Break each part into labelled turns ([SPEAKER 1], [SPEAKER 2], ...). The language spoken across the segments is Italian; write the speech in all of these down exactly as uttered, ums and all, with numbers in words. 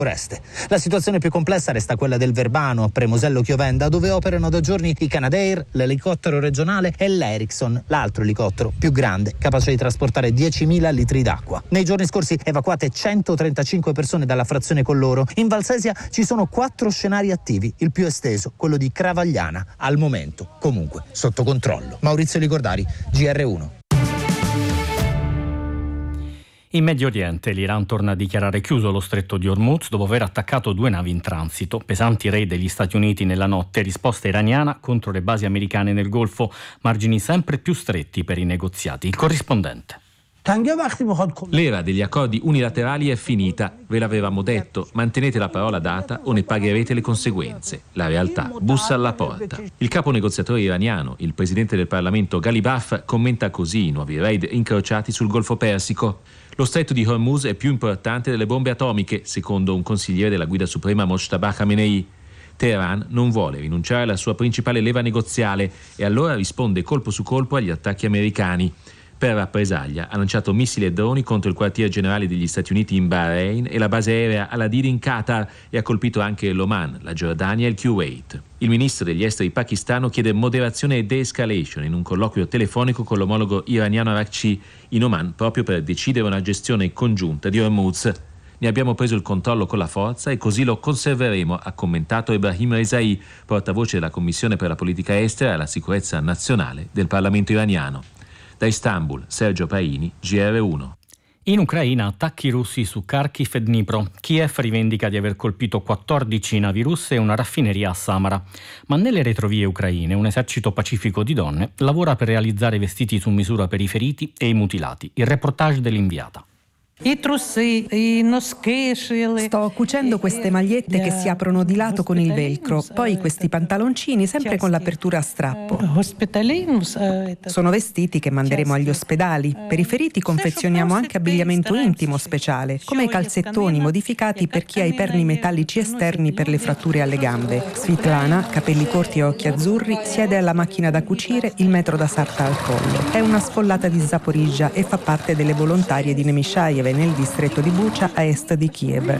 [SPEAKER 1] Oreste. La situazione più complessa resta quella del Verbano, a Premosello Chiovenda, dove operano da giorni i Canadair, l'elicottero regionale e l'Ericsson, l'altro elicottero più grande, capace di trasportare diecimila litri d'acqua. Nei giorni scorsi evacuate centotrentacinque persone dalla frazione Colloro. In Valsesia ci sono quattro scenari attivi, il più esteso, quello di Cravagliana, al momento comunque sotto controllo. Maurizio Licordari, G R uno.
[SPEAKER 2] In Medio Oriente l'Iran torna a dichiarare chiuso lo stretto di Hormuz dopo aver attaccato due navi in transito. Pesanti raid degli Stati Uniti nella notte, risposta iraniana contro le basi americane nel Golfo, margini sempre più stretti per i negoziati. Il corrispondente.
[SPEAKER 3] L'era degli accordi unilaterali è finita, ve l'avevamo detto, mantenete la parola data o ne pagherete le conseguenze. La realtà bussa alla porta. Il capo negoziatore iraniano, il presidente del Parlamento Ghalibaf, commenta così i nuovi raid incrociati sul Golfo Persico. Lo stretto di Hormuz è più importante delle bombe atomiche, secondo un consigliere della guida suprema Mojtaba Khamenei. Teheran non vuole rinunciare alla sua principale leva negoziale e allora risponde colpo su colpo agli attacchi americani. Per rappresaglia ha lanciato missili e droni contro il quartier generale degli Stati Uniti in Bahrain e la base aerea Al-Adid in Qatar e ha colpito anche l'Oman, la Giordania e il Kuwait. Il ministro degli esteri pakistano chiede moderazione e de-escalation in un colloquio telefonico con l'omologo iraniano Araghchi in Oman proprio per decidere una gestione congiunta di Hormuz. Ne abbiamo preso il controllo con la forza e così lo conserveremo, ha commentato Ebrahim Rezai, portavoce della Commissione per la politica estera e la sicurezza nazionale del Parlamento iraniano. Da Istanbul, Sergio Paini, G R uno.
[SPEAKER 2] In Ucraina attacchi russi su Kharkiv e Dnipro. Kiev rivendica di aver colpito quattordici navi russe e una raffineria a Samara. Ma nelle retrovie ucraine un esercito pacifico di donne lavora per realizzare vestiti su misura per i feriti e i mutilati. Il reportage dell'inviata.
[SPEAKER 4] Sto cucendo queste magliette che si aprono di lato con il velcro, poi questi pantaloncini sempre con l'apertura a strappo. Sono vestiti che manderemo agli ospedali. Per i feriti confezioniamo anche abbigliamento intimo speciale, come i calzettoni modificati per chi ha i perni metallici esterni per le fratture alle gambe. Svitlana, capelli corti e occhi azzurri, siede alla macchina da cucire, il metro da sarta al collo. È una sfollata di Zaporizhzhia e fa parte delle volontarie di Nemishayev nel distretto di Bucha a est di Kiev.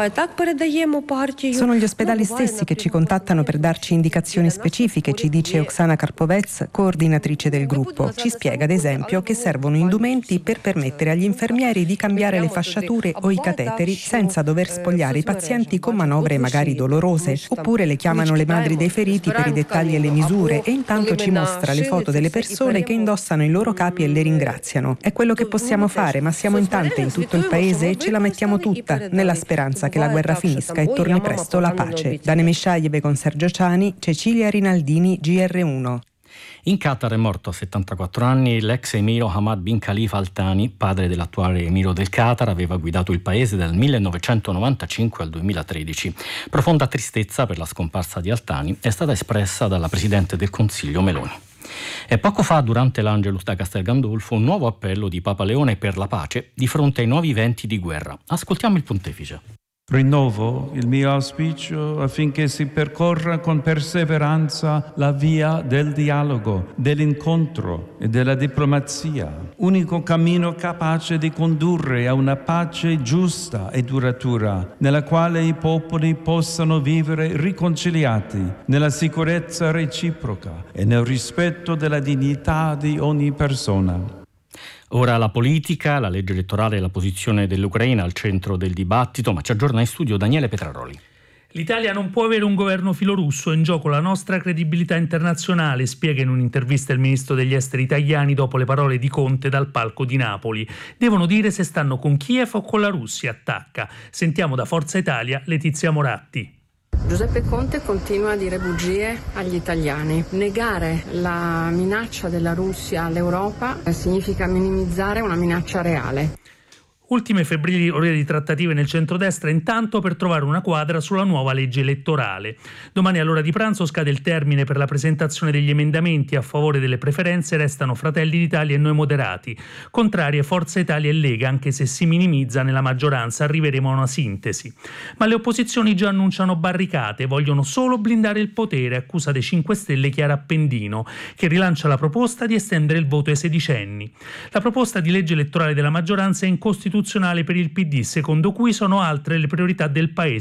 [SPEAKER 4] Sono gli ospedali stessi che ci contattano per darci indicazioni specifiche, ci dice Oksana Karpovets, coordinatrice del gruppo. Ci spiega ad esempio che servono indumenti per permettere agli infermieri di cambiare le fasciature o i cateteri senza dover spogliare i pazienti con manovre magari dolorose, oppure le chiamano le madri dei feriti per i dettagli e le misure e intanto ci mostra le foto delle persone che indossano i loro capi e le ringraziano. È quello che possiamo fare, ma siamo in tante in tutto il paese e ce la mettiamo tutta nella speranza che la guerra finisca e torni presto la pace. Da Nemishayev con Sergio Ciani, Cecilia Rinaldini, G R uno.
[SPEAKER 2] In Qatar è morto a settantaquattro anni l'ex emiro Hamad bin Khalifa Al Thani, padre dell'attuale emiro del Qatar. Aveva guidato il paese dal millenovecentonovantacinque al duemilatredici. Profonda tristezza per la scomparsa di Al Thani è stata espressa dalla Presidente del Consiglio Meloni. E poco fa, durante l'Angelus da Castel Gandolfo, un nuovo appello di Papa Leone per la pace di fronte ai nuovi venti di guerra. Ascoltiamo il pontefice.
[SPEAKER 5] Rinnovo il mio auspicio affinché si percorra con perseveranza la via del dialogo, dell'incontro e della diplomazia, unico cammino capace di condurre a una pace giusta e duratura, nella quale i popoli possano vivere riconciliati, nella sicurezza reciproca e nel rispetto della dignità di ogni persona.
[SPEAKER 2] Ora la politica, la legge elettorale e la posizione dell'Ucraina al centro del dibattito, ma ci aggiorna in studio Daniele Petraroli.
[SPEAKER 6] L'Italia non può avere un governo filorusso, è in gioco la nostra credibilità internazionale, spiega in un'intervista il ministro degli esteri italiani dopo le parole di Conte dal palco di Napoli. Devono dire se stanno con Kiev o con la Russia, attacca. Sentiamo da Forza Italia Letizia Moratti.
[SPEAKER 7] Giuseppe Conte continua a dire bugie agli italiani. Negare la minaccia della Russia all'Europa significa minimizzare una minaccia reale.
[SPEAKER 6] Ultime febbrili ore di trattative nel centrodestra intanto per trovare una quadra sulla nuova legge elettorale. Domani all'ora di pranzo scade il termine per la presentazione degli emendamenti. A favore delle preferenze restano Fratelli d'Italia e Noi Moderati. Contrarie Forza Italia e Lega, anche se si minimizza nella maggioranza, arriveremo a una sintesi. Ma le opposizioni già annunciano barricate, vogliono solo blindare il potere, accusa dei cinque Stelle Chiara Appendino, che rilancia la proposta di estendere il voto ai sedicenni. La proposta di legge elettorale della maggioranza è incostituzionale istituzionale per il P D, secondo cui sono altre le priorità del paese